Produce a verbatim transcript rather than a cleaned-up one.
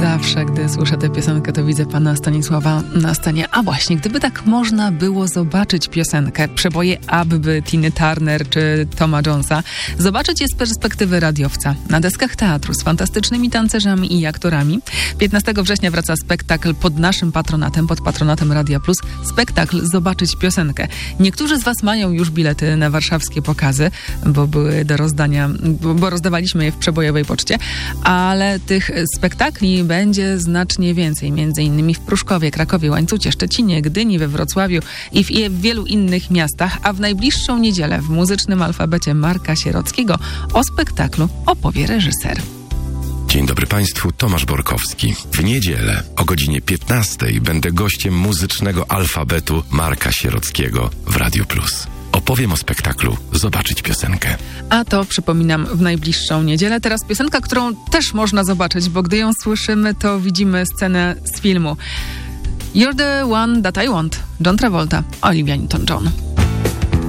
Zawsze, gdy słyszę tę piosenkę, to widzę pana Stanisława na scenie. A właśnie, gdyby tak można było zobaczyć piosenkę, przeboje Abby, Tiny Turner czy Toma Jonesa, zobaczyć je z perspektywy radiowca, na deskach teatru z fantastycznymi tancerzami i aktorami. piętnastego września wraca spektakl pod naszym patronatem, pod patronatem Radia Plus. Spektakl Zobaczyć piosenkę. Niektórzy z was mają już bilety na warszawskie pokazy, bo były do rozdania, bo rozdawaliśmy je w przebojowej poczcie, ale tych spektakli będzie znacznie więcej, między innymi w Pruszkowie, Krakowie, Łańcucie, Szczecinie, Gdyni, we Wrocławiu i w, i w wielu innych miastach, a w najbliższą niedzielę w muzycznym alfabecie Marka Sierockiego o spektaklu opowie reżyser. Dzień dobry Państwu, Tomasz Borkowski. W niedzielę o godzinie piętnastej będę gościem muzycznego alfabetu Marka Sierockiego w Radio Plus. Opowiem o spektaklu Zobaczyć piosenkę. A to, przypominam, w najbliższą niedzielę. Teraz piosenka, którą też można zobaczyć, bo gdy ją słyszymy, to widzimy scenę z filmu. You're the one that I want. John Travolta, Olivia Newton-John.